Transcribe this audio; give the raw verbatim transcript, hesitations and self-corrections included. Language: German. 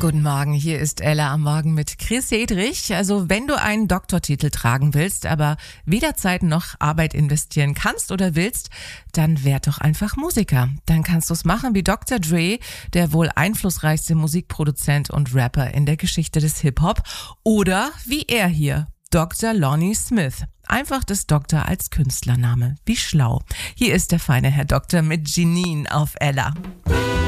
Guten Morgen, hier ist Ella am Morgen mit Chris Hedrich. Also wenn du einen Doktortitel tragen willst, aber weder Zeit noch Arbeit investieren kannst oder willst, dann werd doch einfach Musiker. Dann kannst du es machen wie Doktor Dre, der wohl einflussreichste Musikproduzent und Rapper in der Geschichte des Hip-Hop. Oder wie er hier, Doktor Lonnie Smith. Einfach das Doktor als Künstlername. Wie schlau. Hier ist der feine Herr Doktor mit Jeanine auf Ella.